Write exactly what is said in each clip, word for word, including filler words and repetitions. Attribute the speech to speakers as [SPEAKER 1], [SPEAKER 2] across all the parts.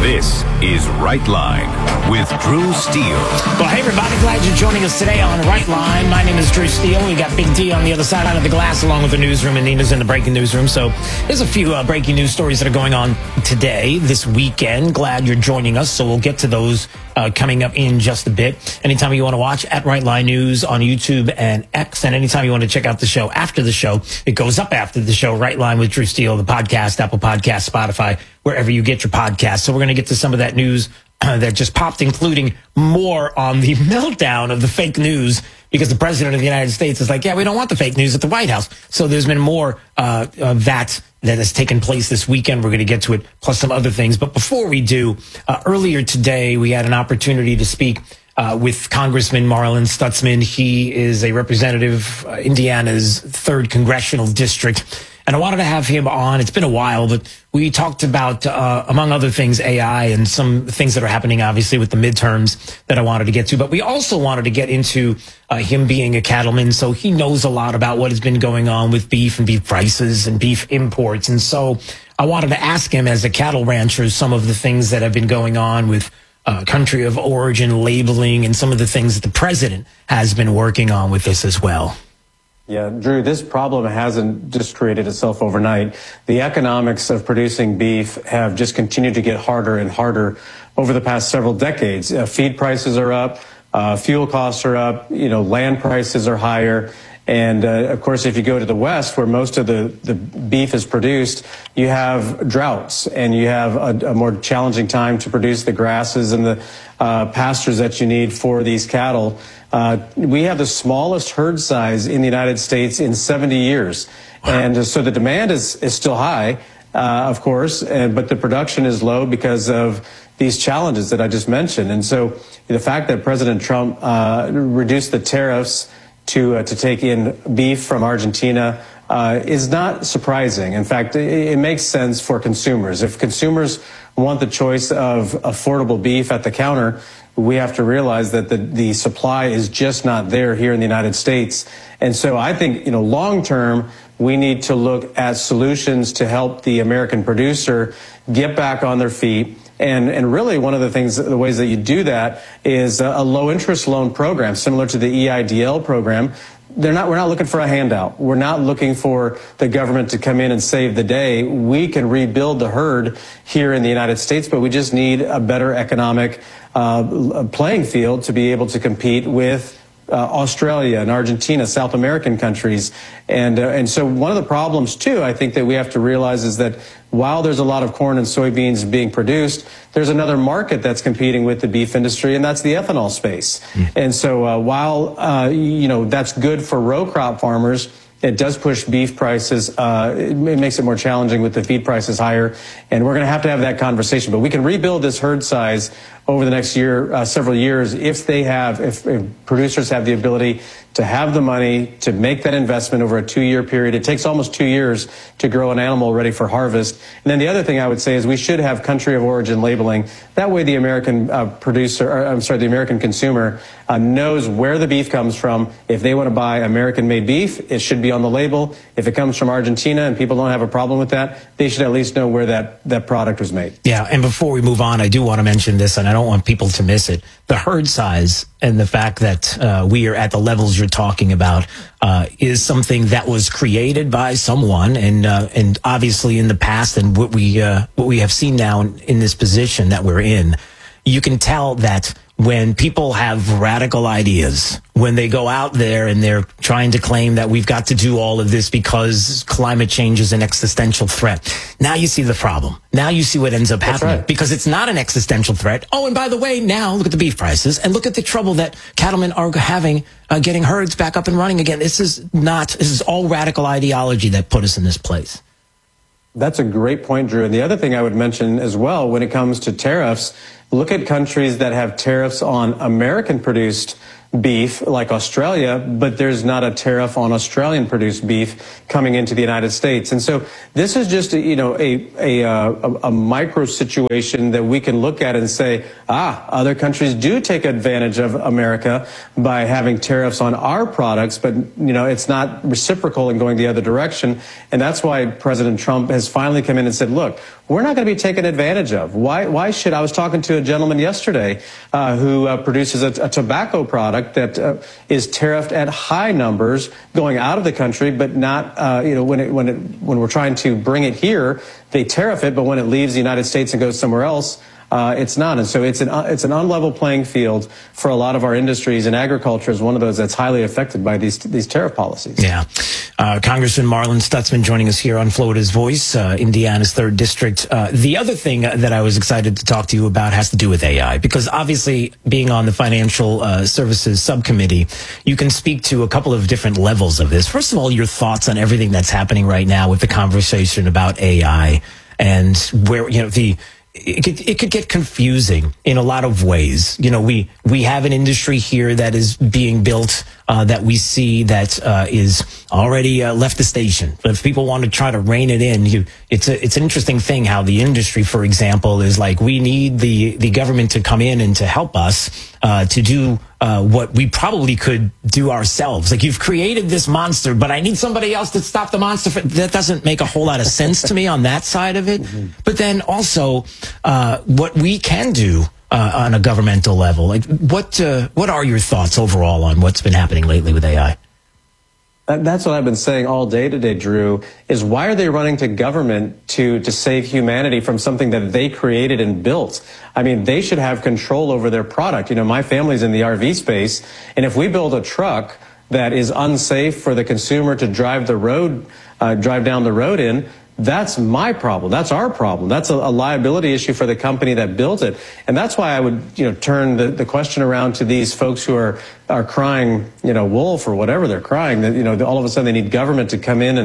[SPEAKER 1] This is Right Line with Drew Steele.
[SPEAKER 2] Well, hey, everybody. Glad you're joining us today on Right Line. My name is Drew Steele. We got Big D on the other side of the glass along with the newsroom, and Nina's in the breaking newsroom. So there's a few uh, breaking news stories that are going on today, this weekend. Glad you're joining us. So we'll get to those uh, coming up in just a bit. Anytime you want to watch at Right Line News on YouTube and X, and anytime you want to check out the show after the show, it goes up after the show. Right Line with Drew Steele, the podcast, Apple Podcast, Spotify, wherever you get your podcasts. So we're going to get to some of that news uh, that just popped, including more on the meltdown of the fake news, because the president of the United States is like, yeah, we don't want the fake news at the White House. So there's been more uh, of that that has taken place this weekend. We're going to get to it, plus some other things. But before we do, uh, earlier today, we had an opportunity to speak uh, with Congressman Marlin Stutzman. He is a representative, uh, Indiana's third congressional district. And I wanted to have him on. It's been a while, but we talked about, uh, among other things, A I and some things that are happening, obviously, with the midterms that I wanted to get to. But we also wanted to get into uh, him being a cattleman. So he knows a lot about what has been going on with beef and beef prices and beef imports. And so I wanted to ask him, as a cattle rancher, some of the things that have been going on with uh, country of origin labeling and some of the things that the president has been working on with this as well.
[SPEAKER 3] Yeah, Drew, this problem hasn't just created itself overnight. The economics of producing beef have just continued to get harder and harder over the past several decades. Uh, feed prices are up, uh, fuel costs are up, you know, land prices are higher. And, uh, of course, if you go to the West, where most of the, the beef is produced, you have droughts and you have a, a more challenging time to produce the grasses and the uh, pastures that you need for these cattle. Uh, we have the smallest herd size in the United States in seventy years. And so the demand is, is still high, uh, of course, and, but the production is low because of these challenges that I just mentioned. And so the fact that President Trump uh, reduced the tariffs to uh, to take in beef from Argentina uh, is not surprising. In fact, it, it makes sense for consumers. If consumers want the choice of affordable beef at the counter, we have to realize that the, the supply is just not there here in the United States. And so I think, you know, long term, we need to look at solutions to help the American producer get back on their feet. And, and really, one of the things, the ways that you do that is a, a low interest loan program, similar to the E I D L program. They're not, we're not looking for a handout. We're not looking for the government to come in and save the day. We can rebuild the herd here in the United States, but we just need a better economic uh, playing field to be able to compete with Uh, Australia and Argentina, South American countries. And uh, and so one of the problems, too, I think that we have to realize is that while there's a lot of corn and soybeans being produced, there's another market that's competing with the beef industry, and that's the ethanol space. Mm. And so uh, while, uh, you know, that's good for row crop farmers, it does push beef prices. Uh, it, it makes it more challenging with the feed prices higher. And we're going to have to have that conversation. But we can rebuild this herd size over the next year, uh, several years, if they have, if, if producers have the ability to have the money to make that investment over a two-year period. It takes almost two years to grow an animal ready for harvest. And then the other thing I would say is we should have country of origin labeling. That way the American uh, producer, or, I'm sorry, the American consumer uh, knows where the beef comes from. If they want to buy American-made beef, it should be on the label. If it comes from Argentina and people don't have a problem with that, they should at least know where that, that product was made.
[SPEAKER 2] Yeah, and before we move on, I do want to mention this, and I don't want people to miss it. The herd size and the fact that uh, we are at the levels you're talking about uh, is something that was created by someone, and uh, and obviously in the past, and what we uh, what we have seen now in, in this position that we're in, you can tell that when people have radical ideas, when they go out there and they're trying to claim that we've got to do all of this because climate change is an existential threat. Now you see the problem. Now you see what ends up happening. That's right. Because it's not an existential threat. Oh, and by the way, now look at the beef prices and look at the trouble that cattlemen are having uh, getting herds back up and running again. This is not, this is all radical ideology that put us in this place.
[SPEAKER 3] That's a great point, Drew. And the other thing I would mention as well, when it comes to tariffs, look at countries that have tariffs on American-produced beef, like Australia, but there's not a tariff on Australian-produced beef coming into the United States. And so this is just, a, you know, a, a, a, a micro situation that we can look at and say, ah, other countries do take advantage of America by having tariffs on our products, but, you know, it's not reciprocal and going the other direction. And that's why President Trump has finally come in and said, look, we're not going to be taken advantage of. Why, why should, I was talking to a gentleman yesterday uh, who uh, produces a, a tobacco product that uh, is tariffed at high numbers going out of the country, but not, uh, you know, when, it, when, it, when we're trying to bring it here, they tariff it, but when it leaves the United States and goes somewhere else, Uh, it's not. And so it's an, uh, it's an unlevel playing field for a lot of our industries, and agriculture is one of those that's highly affected by these these tariff policies.
[SPEAKER 2] Yeah. Uh, Congressman Marlin Stutzman joining us here on Florida's Voice, uh, Indiana's third district. Uh, the other thing that I was excited to talk to you about has to do with A I, because obviously being on the Financial uh, Services Subcommittee, you can speak to a couple of different levels of this. First of all, your thoughts on everything that's happening right now with the conversation about A I and where, you know, the It could, it could get confusing in a lot of ways. You know, we, we have an industry here that is being built, uh, that we see that, uh, is already, uh, left the station. But if people want to try to rein it in, you, it's a, it's an interesting thing how the industry, for example, is like, we need the, the government to come in and to help us, uh, to do, uh, what we probably could do ourselves. Like, you've created this monster, but I need somebody else to stop the monster. For, that doesn't make a whole lot of sense to me on that side of it. Mm-hmm. But then also, uh, what we can do, uh, on a governmental level. Like, what, uh, what are your thoughts overall on what's been happening lately with A I?
[SPEAKER 3] That's what I've been saying all day today, Drew, is why are they running to government to, to save humanity from something that they created and built? I mean, they should have control over their product. You know, my family's in the R V space, and if we build a truck that is unsafe for the consumer to drive the road, uh, drive down the road in, that's my problem. That's our problem. That's a, a liability issue for the company that built it. And that's why I would, you know, turn the, the question around to these folks who are, are crying, you know, wolf or whatever they're crying, that, you know, all of a sudden they need government to come in and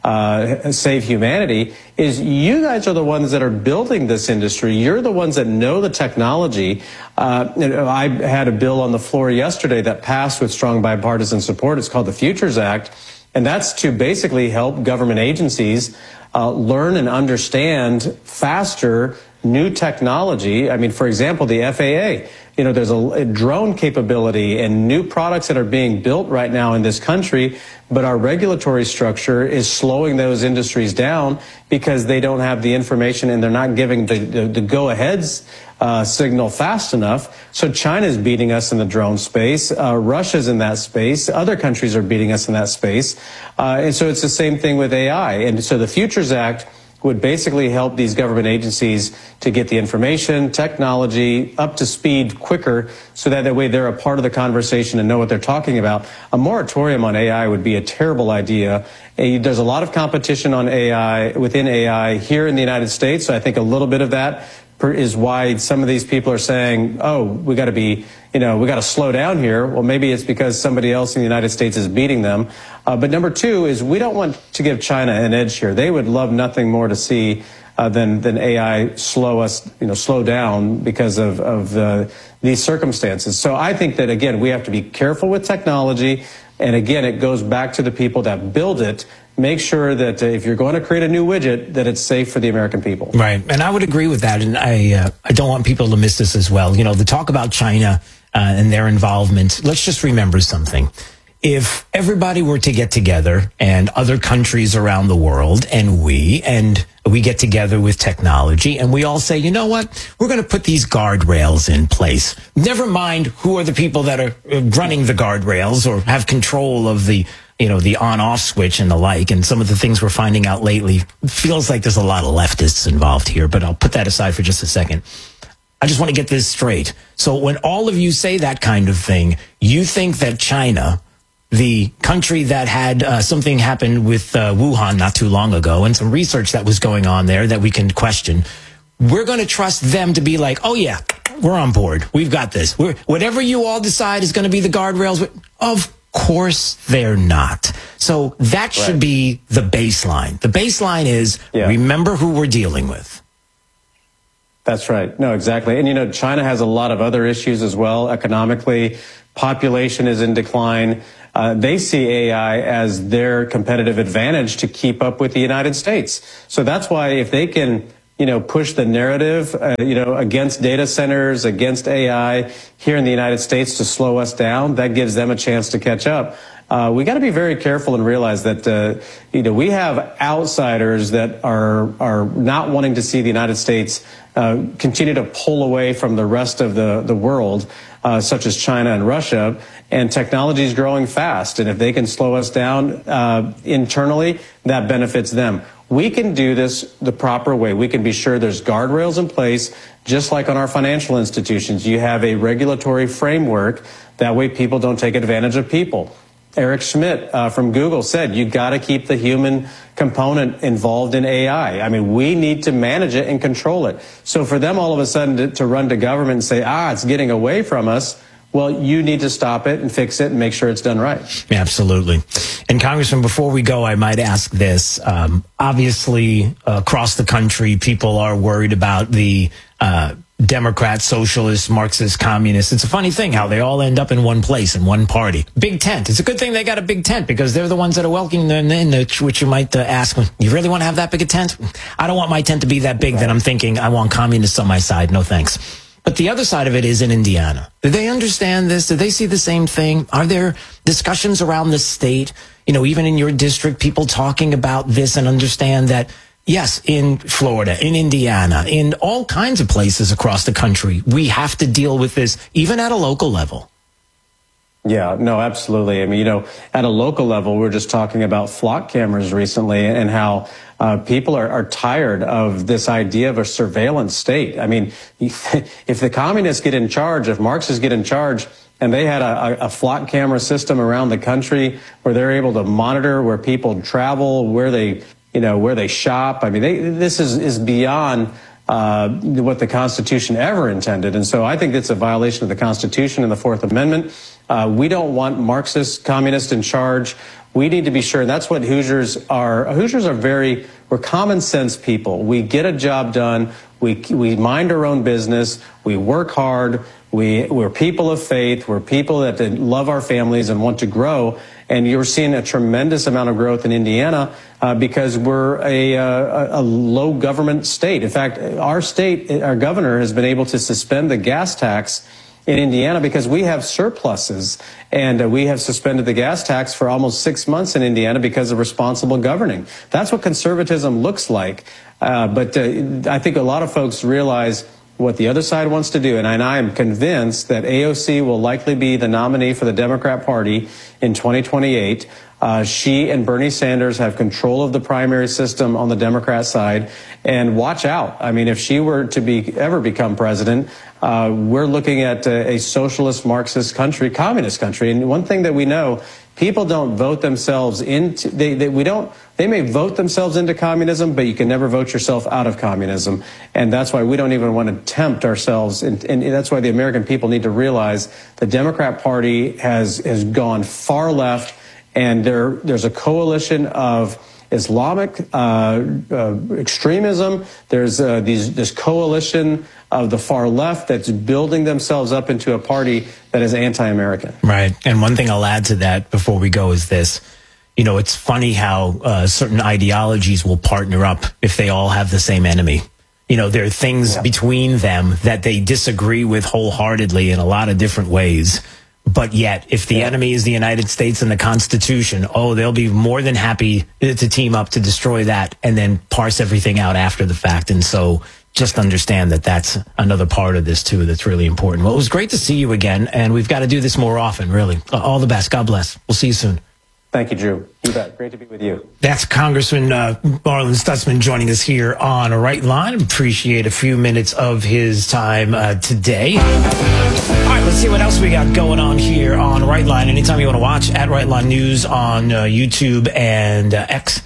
[SPEAKER 3] uh, save humanity, is you guys are the ones that are building this industry. You're the ones that know the technology. Uh, I had a bill on the floor yesterday that passed with strong bipartisan support. It's called the Futures Act. And that's to basically help government agencies Uh, learn and understand faster new technology. I mean, for example, the F A A, you know, there's a, a drone capability and new products that are being built right now in this country, but our regulatory structure is slowing those industries down because they don't have the information and they're not giving the, the, the go-aheads uh, signal fast enough. So China's beating us in the drone space. Uh, Russia's in that space. Other countries are beating us in that space. Uh, and so it's the same thing with A I. And so the Futures Act would basically help these government agencies to get the information, technology up to speed quicker, so that, that way they're a part of the conversation and know what they're talking about. A moratorium on A I would be a terrible idea. There's a lot of competition on A I, within A I here in the United States, so I think a little bit of that is why some of these people are saying, oh, we got to be, you know, we got to slow down here. Well, maybe it's because somebody else in the United States is beating them. Uh, but number two is we don't want to give China an edge here. They would love nothing more to see uh, than than A I slow us, you know, slow down because of of uh, these circumstances. So I think that, again, we have to be careful with technology. And again, it goes back to the people that build it. Make sure that uh, if you're going to create a new widget, that it's safe for the American people.
[SPEAKER 2] Right. And I would agree with that. And I, uh, I don't want people to miss this as well. You know, the talk about China uh, and their involvement, let's just remember something. If everybody were to get together, and other countries around the world, and we, and we get together with technology, and we all say, you know what, we're going to put these guardrails in place. Never mind who are the people that are running the guardrails or have control of the, you know, the on-off switch and the like. And some of the things we're finding out lately, feels like there's a lot of leftists involved here, but I'll put that aside for just a second. I just want to get this straight. So when all of you say that kind of thing, you think that China, the country that had uh, something happen with uh, Wuhan not too long ago, and some research that was going on there that we can question, we're going to trust them to be like, oh yeah, we're on board. We've got this. We're, whatever you all decide is going to be the guardrails. Of course they're not. So that should
[SPEAKER 3] Right.
[SPEAKER 2] be the baseline. The baseline is,
[SPEAKER 3] Yeah.
[SPEAKER 2] remember who we're dealing with.
[SPEAKER 3] That's right. No, exactly. And, you know, China has a lot of other issues as well. Economically, population is in decline. Uh, they see A I as their competitive advantage to keep up with the United States. So that's why if they can, you know, push the narrative, uh, you know, against data centers, against A I here in the United States to slow us down, that gives them a chance to catch up. Uh, we got to be very careful and realize that, uh, you know, we have outsiders that are are not wanting to see the United States uh, continue to pull away from the rest of the, the world, uh, such as China and Russia. And technology is growing fast. And if they can slow us down uh, internally, that benefits them. We can do this the proper way. We can be sure there's guardrails in place, just like on our financial institutions. You have a regulatory framework. That way people don't take advantage of people. Eric Schmidt uh, from Google said, you got to keep the human component involved in A I. I mean, we need to manage it and control it. So for them all of a sudden to, to run to government and say, ah, it's getting away from us, well, you need to stop it and fix it and make sure it's done right.
[SPEAKER 2] Absolutely. And Congressman, before we go, I might ask this. Um, obviously, uh, across the country, people are worried about the uh, Democrats, socialists, Marxists, communists. It's a funny thing how they all end up in one place, in one party. Big tent. It's a good thing they got a big tent because they're the ones that are welcoming them in, which you might uh, ask, you really want to have that big a tent? I don't want my tent to be that big. Right. Then I'm thinking I want communists on my side. No thanks. But the other side of it is in Indiana. Do they understand this? Do they see the same thing? Are there discussions around the state, you know, even in your district, people talking about this and understand that, yes, in Florida, in Indiana, in all kinds of places across the country, we have to deal with this, even at a local level?
[SPEAKER 3] Yeah, no, absolutely. I mean, you know, at a local level, we we're just talking about flock cameras recently and how uh, people are, are tired of this idea of a surveillance state. I mean, if the communists get in charge, if Marxists get in charge, and they had a, a flock camera system around the country where they're able to monitor where people travel, where they, you know, where they shop. I mean, they, this is, is beyond Uh, what the Constitution ever intended. And so I think it's a violation of the Constitution and the Fourth Amendment. Uh, we don't want Marxist communists in charge. We need to be sure. And that's what Hoosiers are. Hoosiers are very, we're common sense people. We get a job done. We, we mind our own business. We work hard. We, we're people of faith. We're people that love our families and want to grow. And you're seeing a tremendous amount of growth in Indiana uh, because we're a, a, a low government state. In fact, our state, our governor has been able to suspend the gas tax in Indiana because we have surpluses. And uh, we have suspended the gas tax for almost six months in Indiana because of responsible governing. That's what conservatism looks like. Uh, but uh, I think a lot of folks realize what the other side wants to do. And I am convinced that A O C will likely be the nominee for the Democrat Party in twenty twenty-eight. Uh, she and Bernie Sanders have control of the primary system on the Democrat side. And watch out. I mean, if she were to be ever become president, uh, we're looking at a, a socialist, Marxist country, communist country. And one thing that we know, people don't vote themselves into, they, they, we don't, they may vote themselves into communism, but you can never vote yourself out of communism. And that's why we don't even want to tempt ourselves. And, and that's why the American people need to realize the Democrat Party has, has gone far left, and there, there's a coalition of Islamic uh, uh, extremism. There's uh, these, this coalition of the far left that's building themselves up into a party that is anti-American.
[SPEAKER 2] Right. And one thing I'll add to that before we go is this. You know, it's funny how uh, certain ideologies will partner up if they all have the same enemy. You know, there are things yeah. between them that they disagree with wholeheartedly in a lot of different ways. But yet, if the yeah. enemy is the United States and the Constitution, oh, they'll be more than happy to team up to destroy that and then parse everything out after the fact. And so just understand that that's another part of this, too, that's really important. Well, it was great to see you again, and we've got to do this more often, really. All the best. God bless. We'll see you soon.
[SPEAKER 3] Thank you, Drew. You bet. Great to be with you.
[SPEAKER 2] That's Congressman uh, Marlin Stutzman joining us here on Right Line. Appreciate a few minutes of his time uh, today. All right, let's see what else we got going on here on Right Line. Anytime you want to watch, at Right Line News on uh, YouTube and uh, X.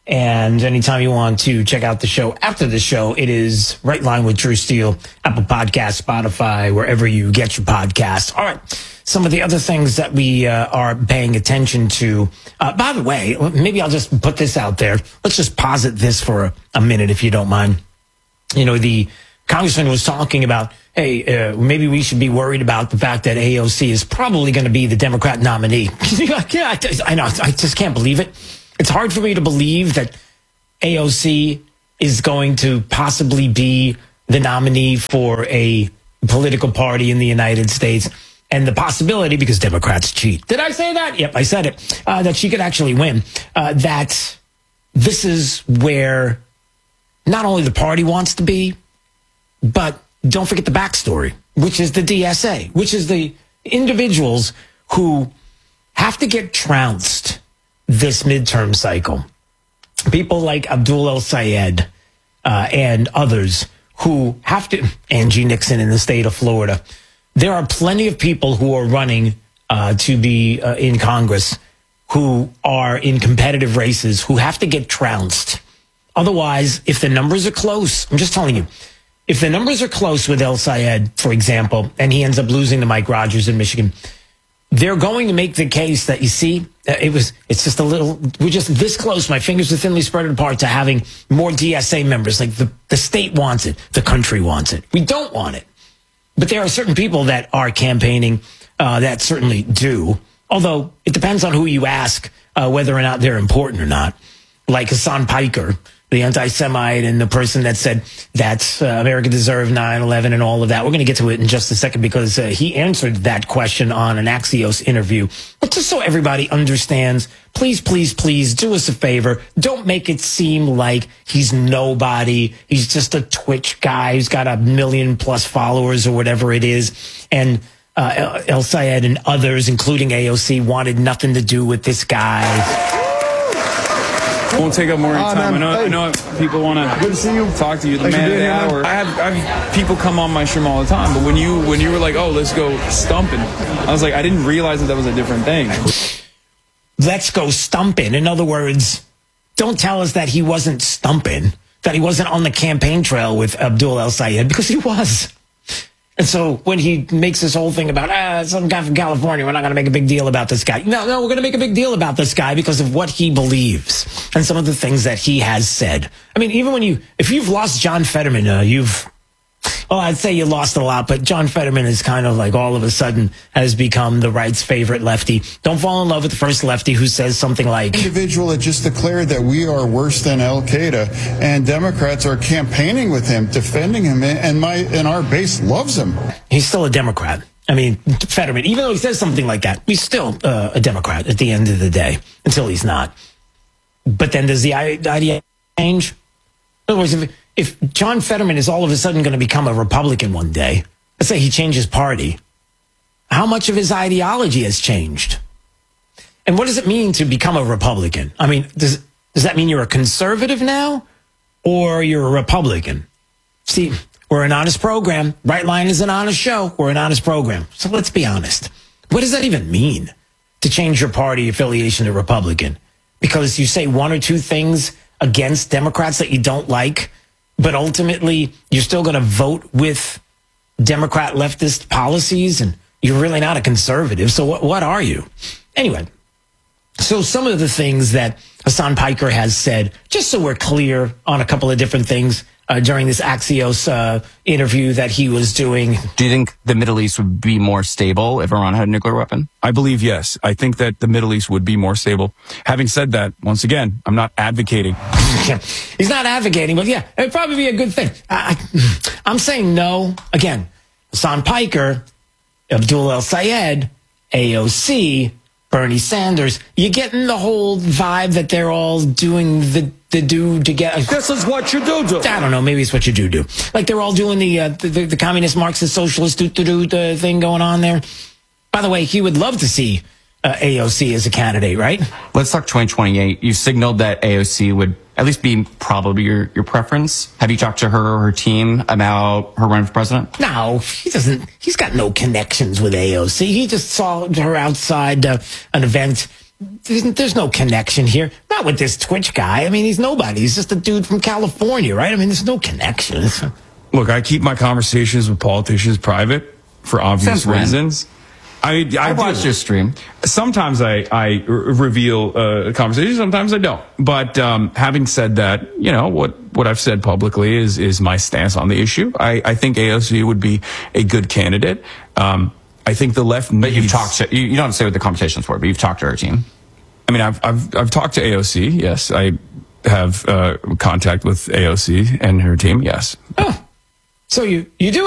[SPEAKER 2] And anytime you want to check out the show after the show, it is Right Line with Drew Steele, Apple Podcasts, Spotify, wherever you get your podcasts. All right. Some of the other things that we uh, are paying attention to. Uh, by the way, maybe I'll just put this out there. Let's just posit this for a, a minute, if you don't mind. You know, the congressman was talking about, hey, uh, maybe we should be worried about the fact that A O C is probably going to be the Democrat nominee. yeah, I know. I just can't believe it. It's hard for me to believe that A O C is going to possibly be the nominee for a political party in the United States. And the possibility, because Democrats cheat. Did I say that? Yep, I said it. Uh, that she could actually win. Uh, that this is where not only the party wants to be, but don't forget the backstory, which is the D S A, which is the individuals who have to get trounced this midterm cycle. People like Abdul El-Sayed uh, and others who have to, Angie Nixon in the state of Florida. There are plenty of people who are running uh, to be uh, in Congress who are in competitive races who have to get trounced. Otherwise, if the numbers are close, I'm just telling you, if the numbers are close with El-Sayed, for example, and he ends up losing to Mike Rogers in Michigan, they're going to make the case that, you see, it was, it's just a little, we're just this close, my fingers are thinly spread apart, to having more D S A members. Like the, the state wants it, the country wants it. We don't want it. But there are certain people that are campaigning uh, that certainly do. Although it depends on who you ask uh, whether or not they're important or not. Like Hassan Piker, the anti-Semite and the person that said that uh, America deserved nine eleven and all of that. We're going to get to it in just a second because uh, he answered that question on an Axios interview. But just so everybody understands, please, please, please do us a favor. Don't make it seem like he's nobody. He's just a Twitch guy who's got a million plus followers or whatever it is. And uh, El-Sayed and others, including A O C, wanted nothing to do with this guy.
[SPEAKER 4] Won't take up more of your
[SPEAKER 5] Ah,
[SPEAKER 4] time.
[SPEAKER 5] man.
[SPEAKER 4] I know,
[SPEAKER 5] Hey.
[SPEAKER 4] I know people want to
[SPEAKER 5] Good to see you.
[SPEAKER 4] talk to you. The
[SPEAKER 5] Thanks for
[SPEAKER 4] man of
[SPEAKER 5] being
[SPEAKER 4] the
[SPEAKER 5] here, man.
[SPEAKER 4] hour. I have, I have people come on my stream all the time, but when you when you were like, oh, let's go stumping, I was like, I didn't realize that that was a different thing.
[SPEAKER 2] Let's go stumping. In other words, don't tell us that he wasn't stumping, that he wasn't on the campaign trail with Abdul El-Sayed, because he was. And so when he makes this whole thing about, ah, some guy from California, we're not going to make a big deal about this guy. No, no, we're going to make a big deal about this guy because of what he believes and some of the things that he has said. I mean, even when you, if you've lost John Fetterman, uh, you've, well, I'd say you lost a lot, but John Fetterman is kind of like all of a sudden has become the right's favorite lefty. Don't fall in love with the first lefty who says something like,
[SPEAKER 5] Individual that just declared that we are worse than Al Qaeda, and Democrats are campaigning with him, defending him, and my and our base loves him.
[SPEAKER 2] he's still a Democrat. I mean, Fetterman, even though he says something like that, he's still uh, a Democrat at the end of the day, until he's not. But then does the idea change? In other words, if, if John Fetterman is all of a sudden going to become a Republican one day, let's say he changes party, how much of his ideology has changed? And what does it mean to become a Republican? I mean, does, does that mean you're a conservative now or you're a Republican? See, we're an honest program. Right Line is an honest show. We're an honest program. So let's be honest. What does that even mean to change your party affiliation to Republican? Because you say one or two things against Democrats that you don't like, but ultimately you're still going to vote with Democrat leftist policies, and you're really not a conservative. So what, what are you? Anyway, so some of the things that Hassan Piker has said, just so we're clear on a couple of different things uh, during this Axios uh, interview that he was doing.
[SPEAKER 6] Do you think the Middle East would be more stable if Iran had a nuclear weapon?
[SPEAKER 4] I believe yes. I think that the Middle East would be more stable. Having said that, once again, I'm not advocating.
[SPEAKER 2] He's not advocating, but yeah, it'd probably be a good thing. I, I, I'm saying no. Again, Hassan Piker, Abdul El-Sayed, A O C, Bernie Sanders, you're getting the whole vibe that they're all doing the, the do together.
[SPEAKER 7] This is what you do do.
[SPEAKER 2] I don't know. Maybe it's what you do do. Like they're all doing the uh, the, the, the communist Marxist socialist do do do thing going on there. By the way, he would love to see uh, A O C as a candidate, right?
[SPEAKER 6] Let's talk twenty twenty-eight. You signaled that A O C would at least be probably your, your preference. Have you talked to her or her team about her run for president?
[SPEAKER 2] No, he doesn't. He's got no connections with A O C. He just saw her outside uh, an event. There's, there's no connection here. Not with this Twitch guy. I mean, he's nobody. He's just a dude from California, right? I mean, there's no connection.
[SPEAKER 4] Look, I keep my conversations with politicians private for obvious
[SPEAKER 6] Since when?
[SPEAKER 4] reasons. I, I,
[SPEAKER 6] I watched
[SPEAKER 4] do.
[SPEAKER 6] your stream.
[SPEAKER 4] Sometimes I, I r- reveal uh, conversations, sometimes I don't. But um, having said that, you know, what, what I've said publicly is is my stance on the issue. I, I think A O C would be a good candidate. Um, I think the left needs...
[SPEAKER 6] But you've talked to, you, you don't say what the conversations were, but you've talked to her team.
[SPEAKER 4] I mean, I've, I've, I've talked to A O C, yes. I have uh, contact with A O C and her team. Yes.
[SPEAKER 2] Oh, so you you do